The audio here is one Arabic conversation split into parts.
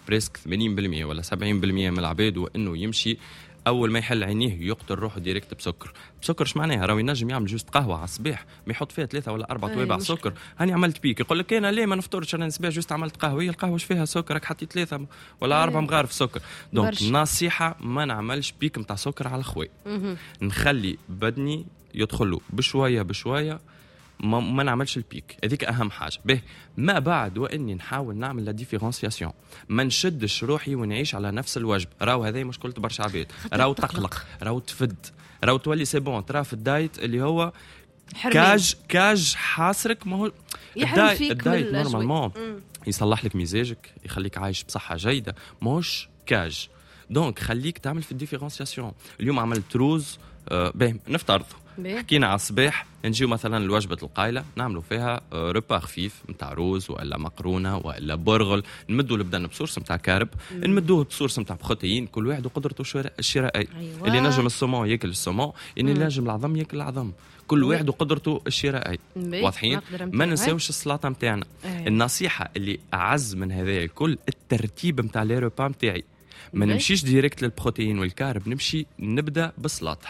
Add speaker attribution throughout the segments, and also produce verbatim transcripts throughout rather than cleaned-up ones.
Speaker 1: بريسك ثمانين بالمية ولا سبعين بالمية من العباد وانه يمشي اول ما يحل عينيه يقتل روحه ديريكت بسكر. بسكر اش معناها؟ راهو ينجم يعمل جوست قهوه على الصباح ما يحط فيها ثلاثه ولا اربعه توابع سكر. هاني عملت بيك يقول لك انا ليه ما نفطرش انا الصباح جوست عملت قهوه. هي القهوه اش فيها سكر؟ راك حطيت ثلاثه ولا اربعه مغارف سكر. دونك نصيحه ما نعملش بيك نتاع سكر على خوي. نخلي بدني يدخل له بشويه بشويه ما, ما نعملش البيك. هذيك اهم حاجه. به ما بعد واني نحاول نعمل لا ديفيرونسياسيون ما نشدش روحي ونعيش على نفس الوجبه. راهو هذا مشكله برشا عباد. راهو تقلق راهو تفد راهو تولي سي بون ترى في الدايت اللي هو حرمين. كاج كاج حاصرك. ما هو الدايت, الدايت نورمالمون يصلح لك مزاجك يخليك عايش بصحه جيده ماهوش كاج. دونك خليك تعمل في الديفيرونسياسيون. اليوم عملت روز أه باهي نفترض حكينا على الصباح نجيو مثلا الوجبه القايله نعملوا فيها ربا خفيف نتاع روز والا مقرونه والا برغل. نمدوا البدن بسورس نتاع كارب نمدوه بسورس نتاع بروتين. كل واحد وقدرته الشرائيه. أيوة. اللي نجم السومون ياكل السومون اللي نجم العظم ياكل العظم. كل واحد وقدرته الشرائيه. واضحين؟ ما ننساوش السلطه نتاعنا. أيوة. النصيحه اللي اعز من هذا الكل الترتيب نتاع لي ربا نتاعي. ما نمشيش ديريكت للبروتين والكارب نمشي نبدا بالسلطه.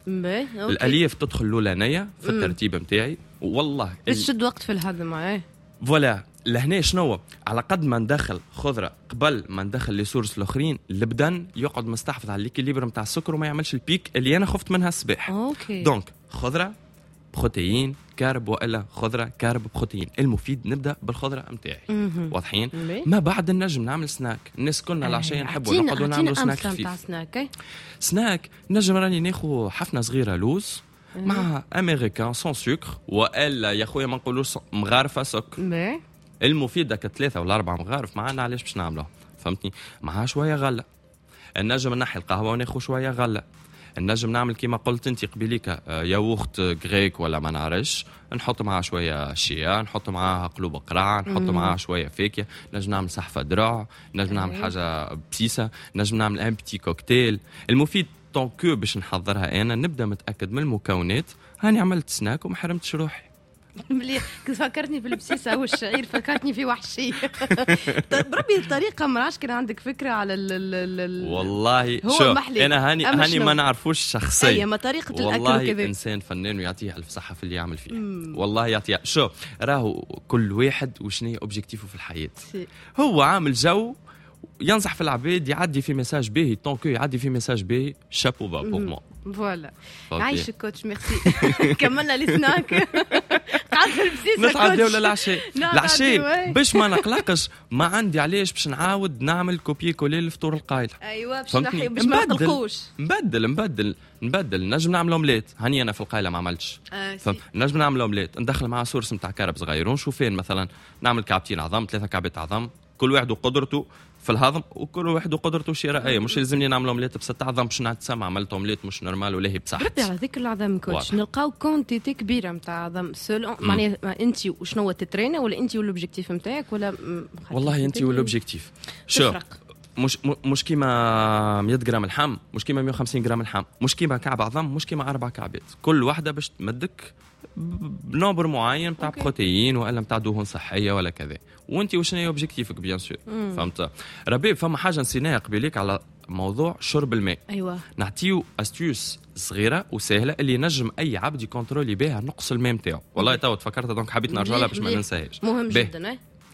Speaker 1: الالياف تدخل الاولانيه في الترتيب نتاعي والله
Speaker 2: تشد وقت في الهضم. اي
Speaker 1: فوالا لهنا شنو على قد ما ندخل خضره قبل ما ندخل لي سورس الاخرين البدن يقعد مستحفظ على الكيليبر نتاع السكر وما يعملش البيك اللي انا خفت منها الصباح.
Speaker 2: اوكي
Speaker 1: دونك خضره بروتين كارب والا خضره كارب بروتين. المفيد نبدا بالخضره نتاعي. واضحين؟ ما بعد النجم نعمل سناك. الناس كلنا العشاء نحبوا نقعدوا نعملوا سناك خفيف.
Speaker 2: سناك
Speaker 1: سناك نجم راني ناخذ حفنه صغيره لوز مع امريكان سون سكر والا يا خويا ما نقولوش مغارفه سكر. المفيد داك ثلاثه ولا اربعه مغارف معنا علاش باش نعملوه فهمتني. معها شويه غله. النجم نحي القهوه وناخذ شويه غله. النجم نعمل كيما قلت انت قبيليك ياوخت غريك ولا ما نعرفش نحط معها شويه شيا نحط معها قلوب قرع نحط معها شويه فاكهه. نجم نعمل صحفه درع نجم نعمل حاجه بسيسه نجم نعمل ان بتي كوكتيل. المفيد طونكو باش نحضرها انا نبدا متاكد من المكونات. هاني عملت سناك وما حرمتش روحي.
Speaker 2: ملي فكرتني بالبسيسه والشعير فكرتني في وحشيه. بربي الطريقه ما عادش كان عندك فكره على ال ال ال
Speaker 1: والله شو انا هاني هاني ما نعرفوش شخصيا.
Speaker 2: اي ما طريقه الاكل
Speaker 1: والله
Speaker 2: كذا.
Speaker 1: انسان فنان ويعطيه الف صحه في اللي يعمل فيه. مم. والله يعطيه. شو راهو كل واحد وشنو اوبجيكتيفه في الحياه. هو عامل جو ينصح في العباد يعدي في ميساج باهي طونكو يعدي في ميساج باهي شابو با بور مو.
Speaker 2: فوالا عايش كوتش ميرسي. كملنا السناك. قعدت في البسيسه
Speaker 1: نتعداو للعشاء. العشاء باش ما نقلقش ما عندي علاش باش نعاود نعمل كوبي كولي الفطور القايله.
Speaker 2: ايوه باش نحي باش ما نقلقوش.
Speaker 1: نبدل نبدل نبدل نجم نعمل اومليت. هاني انا في القايله ما عملتش.
Speaker 2: آه
Speaker 1: نجم نعمل اومليت ندخل معها سورس نتاع كرب صغيرون شوفين مثلا نعمل كعبتين عظم ثلاثه كعبات عظم. كل واحد وقدرته في الهضم وكل واحد وقدرته الشرائيه. مش لازمني نعمل اومليت بست عظم باش نتسمع عملت اومليت مش نورمال ولا هي بصح.
Speaker 2: ردي على ذكر العظم كوتش نلقاو كونتيتي كبيره نتاع عظم سولون معناها انت وشنو تترينا ولا انت والاوبجيكتيف نتاعك ولا
Speaker 1: والله انت والاوبجيكتيف. شو مش مش كيما مية غرام اللحم مش كيما مية وخمسين غرام اللحم مش كيما كعب عظم مش كيما اربع كعبات. كل واحده باش تمدك بنوبر معين تاع بروتين ولا نتاع دهون صحيه ولا كذا. وانت وشنو هي اوبجيكتيفك بيان سور. فهمت ربيب. فما حاجه نسيناها قبيليك على موضوع شرب الماء.
Speaker 2: ايوه
Speaker 1: نعطيو استيوس صغيره وسهله اللي نجم اي عبد يكونترولي بها نقص الماء نتاعو. والله تو تفكرت دونك حبيت نرجع لها باش ما ننساهاش.
Speaker 2: مهم جدا.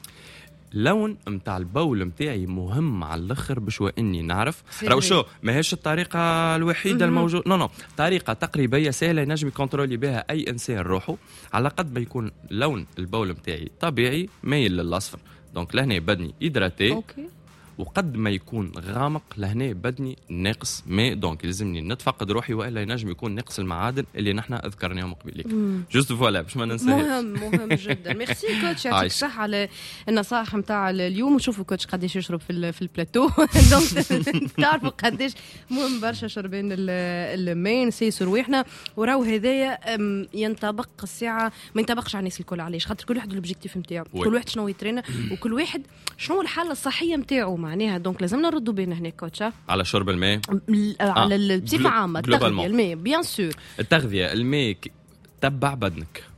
Speaker 1: اللون متاع البول متاعي مهم على الاخر باش واني نعرف راهو شو ماهيش الطريقه الوحيده الموجوده. نو نو طريقه تقريبيه سهله ينجم يكونترولي بها اي انسان روحه على قد ما يكون لون البول متاعي طبيعي مايل للاصفر. دونك لهنا بدني هيدراتي.
Speaker 2: اوكي.
Speaker 1: وقد ما يكون غامق لهنا بدني ناقص ماء. دونك لازمني نتفقد روحي والا ينجم يكون ناقص المعادن اللي نحن ذكرناهم قبيلك. جوست فوالا باش ما ننساش.
Speaker 2: مهم مهم جدا. ميرسي كوتش يعطيك الصحه على النصائح نتاع اليوم. وشوفوا كوتش قداش يشرب في في البلاتو. دونك تعرفوا قداش مهم برشا شربين الماء نسيسوا رواحنا. وراو هذايا ينطبق الساعه ما ينطبقش على الناس الكل. علاش خاطر كل واحد الاوبجيكتيف نتاعو كل واحد شنو يترينا وكل واحد شنو الحاله الصحيه نتاعو معناها. دونك لازمنا نردوا بين هنا كوتشا
Speaker 1: على شرب الماء
Speaker 2: على آه. بصفه عامه التغذيه الماء بيان سور.
Speaker 1: التغذيه الماء تبع بدنك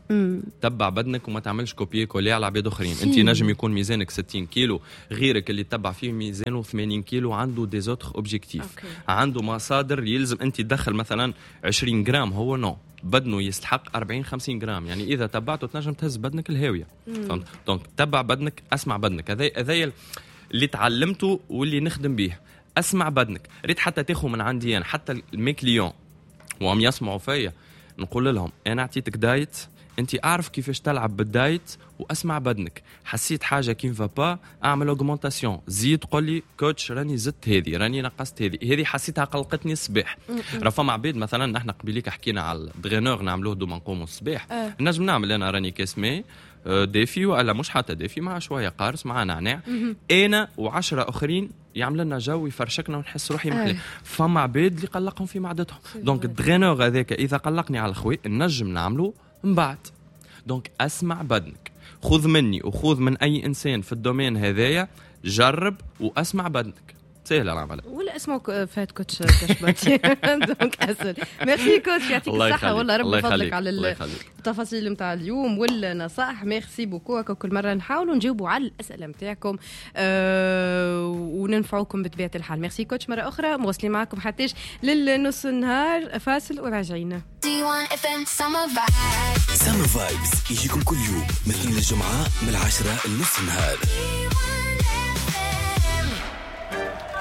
Speaker 2: مم.
Speaker 1: تبع بدنك وما تعملش كوبي كولي على عباد اخرين. انت نجم يكون ميزانك ستين كيلو، غيرك اللي تبع فيه ميزانه ثمانين كيلو عنده دي زوتر اوبجيكتيف، عنده مصادر يلزم انت تدخل مثلا عشرين جرام، هو نو بدنه يستحق أربعين خمسين جرام، يعني اذا تبعته تنجم تهز بدنك الهاويه. فهمت؟ دونك تبع بدنك، اسمع بدنك. هذا هذا اللي تعلمته واللي نخدم به. اسمع بدنك. ريت حتى تاخذ من عندي انا، حتى المي كليون وهم يسمعوا فيا نقول لهم انا اعطيتك دايت، انت اعرف كيفاش تلعب بالدايت واسمع بدنك. حسيت حاجه كي فا با اعمل اوغمونتاسيون، زيد قول لي كوتش راني زدت هذه، راني نقصت هذه، هذه حسيتها قلقتني الصباح. راه فما عباد مثلا نحن قبيليك حكينا على الدغينور نعملوه دوما نقوموا الصباح، أه. نجم نعمل انا راني كاسمي دافي ولا مش حتى دافي مع شويه قارص مع نعناع، انا وعشرة اخرين يعمل لنا جو يفرشكنا ونحس روحي محلي. أه. فما عباد اللي قلقهم في معدتهم، دونك الدغينور هذاك اذا قلقني على الخوي نجم نعمله من بعد. دونك اسمع بدنك، خذ مني وخذ من اي انسان في الدومين هذايا، جرب واسمع بدنك. سهل العمل.
Speaker 2: ولا اسمه فات كوتش كشباتي. دونك اسهل. ميرسي كوتش، يعطيك الصحه والله ربي يفضلك على التفاصيل نتاع اليوم والنصائح. ميرسي بوكو. كل مره نحاولوا نجاوبوا على الاسئله نتاعكم أه وننفعوكم بطبيعه الحال. ميرسي كوتش مره اخرى، مواصلين معكم حتىش للنص النهار، فاصل وراجعين.
Speaker 3: سامر فايبس يجيكم كل يوم مثل الجمعه من العاشره لنص النهار.